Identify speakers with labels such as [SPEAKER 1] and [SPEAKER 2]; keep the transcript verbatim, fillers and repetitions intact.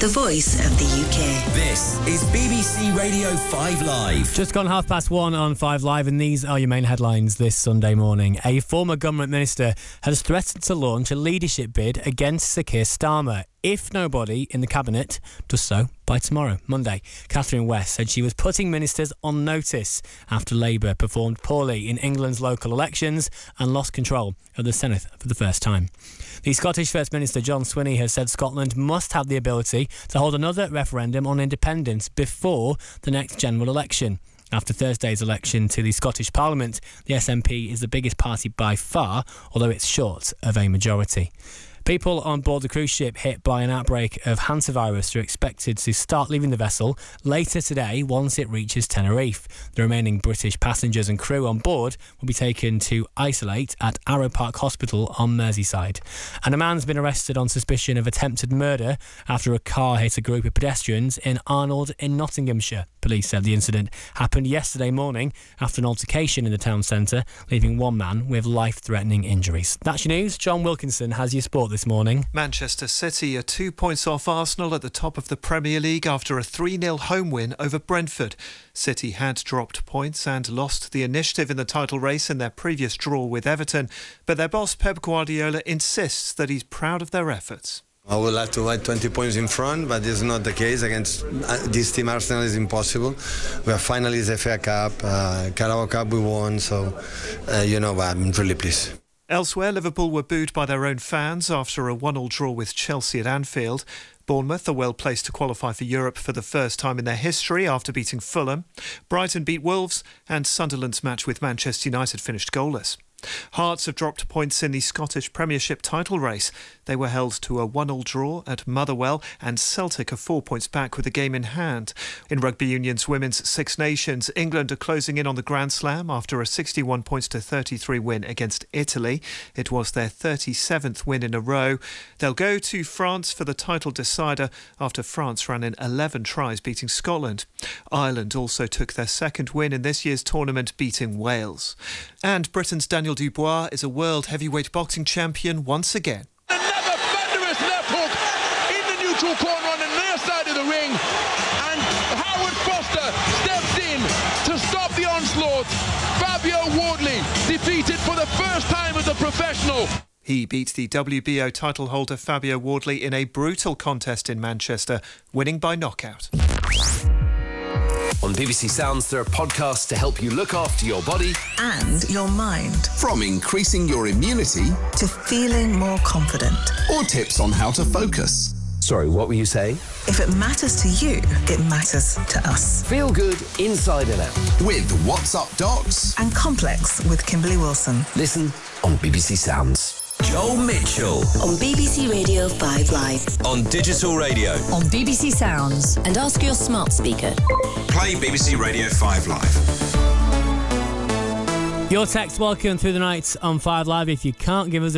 [SPEAKER 1] the voice of the U K.
[SPEAKER 2] This is B B C Radio five Live.
[SPEAKER 3] Just gone half past one on five Live, and these are your main headlines this Sunday morning. A former government minister has threatened to launch a leadership bid against Sir Keir Starmer if nobody in the cabinet does so by tomorrow, Monday. Catherine West said she was putting ministers on notice after Labour performed poorly in England's local elections and lost control of the Senate for the first time. The Scottish First Minister John Swinney has said Scotland must have the ability to hold another referendum on independence before the next general election. After Thursday's election to the Scottish Parliament, the S N P is the biggest party by far, although it's short of a majority. People on board the cruise ship hit by an outbreak of hantavirus are expected to start leaving the vessel later today once it reaches Tenerife. The remaining British passengers and crew on board will be taken to isolate at Arrow Park Hospital on Merseyside. And a man's been arrested on suspicion of attempted murder after a car hit a group of pedestrians in Arnold in Nottinghamshire. Police said the incident happened yesterday morning after an altercation in the town centre, leaving one man with life-threatening injuries. That's your news. John Wilkinson has your sport this morning.
[SPEAKER 4] Manchester City are two points off Arsenal at the top of the Premier League after a three nil home win over Brentford. City had dropped points and lost the initiative in the title race in their previous draw with Everton, but their boss Pep Guardiola insists that he's proud of their efforts.
[SPEAKER 5] I would like to have twenty points in front, but it's not the case. Against this team, Arsenal, is impossible. We are finalists F A Cup, uh, Carabao Cup we won, so, uh, you know, I'm really pleased.
[SPEAKER 4] Elsewhere, Liverpool were booed by their own fans after a one all draw with Chelsea at Anfield. Bournemouth are well placed to qualify for Europe for the first time in their history after beating Fulham. Brighton beat Wolves, and Sunderland's match with Manchester United finished goalless. Hearts have dropped points in the Scottish Premiership title race. They were held to a one all draw at Motherwell, and Celtic are four points back with a game in hand. In Rugby Union's Women's Six Nations, England are closing in on the Grand Slam after a sixty-one points to thirty-three win against Italy. It was their thirty-seventh win in a row. They'll go to France for the title decider after France ran in eleven tries beating Scotland. Ireland also took their second win in this year's tournament, beating Wales. And Britain's Daniel Dubois is a world heavyweight boxing champion once again.
[SPEAKER 6] Another thunderous left hook in the neutral corner on the near side of the ring, and Howard Foster steps in to stop the onslaught. Fabio Wardley defeated for the first time as a professional.
[SPEAKER 4] He beat the W B O title holder Fabio Wardley in a brutal contest in Manchester, winning by knockout.
[SPEAKER 2] On B B C Sounds, there are podcasts to help you look after your body
[SPEAKER 1] And your mind.
[SPEAKER 7] From increasing your immunity
[SPEAKER 1] To feeling more confident.
[SPEAKER 7] or tips on how to focus.
[SPEAKER 2] Sorry, what were you saying?
[SPEAKER 1] If it matters to you, it matters to us.
[SPEAKER 2] Feel good inside and out.
[SPEAKER 7] With What's Up Docs.
[SPEAKER 1] And Complex with Kimberly Wilson.
[SPEAKER 2] Listen on B B C Sounds. Joel Mitchell
[SPEAKER 1] On B B C Radio five Live.
[SPEAKER 2] on digital radio.
[SPEAKER 8] On B B C Sounds.
[SPEAKER 1] And ask your smart speaker.
[SPEAKER 9] Play B B C Radio five Live.
[SPEAKER 3] Your text welcome through the night on five Live. If you can't give us a